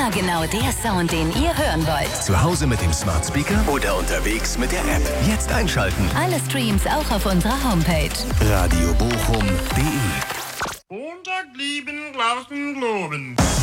Immer genau der Sound, den ihr hören wollt. Zu Hause mit dem Smart Speaker oder unterwegs mit der App. Jetzt einschalten. Alle Streams auch auf unserer Homepage. radiobochum.de Montag lieben, Glauben, Globen.